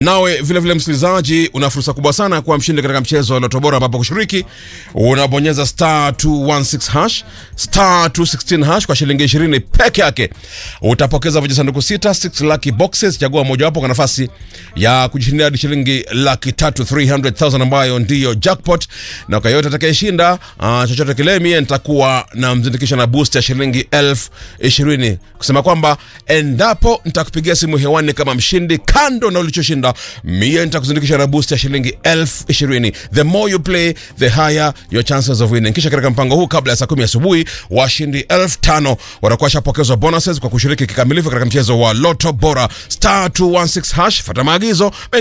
Nawe vile vile msikilizaji, una fursa kubwa sana kuwa mshindi katika mchezo wa Lotto Bora, ambapo kushiriki unabonyeza *216# *216# kwa shilingi 20 peke yake. Utapokeza vijisanduku 6 lucky boxes, chagua moja wapo kwa nafasi ya kujishindia hadi shilingi 300,000 ambayo ndiyo jackpot. Na kwa yote atakayeshinda chochote kile, mimi nitakuwa na mzindikisho na boost ya shilingi 20,000, kusema kwamba endapo nitakupigia simu hewani kama mshindi, kando na ulichoshinda, mimi nitakuzindikisha na boost ya shilingi 20,000. The more you play, the higher your chances of winning. Kisha katika mpango huu, kabla ya saa 10 asubuhi, washindi 5,000 watakuwa shapokezwa bonuses kwa kushiriki kikamilifu katika mchezo wa Lotto Bora. *216#, fuata maagizo.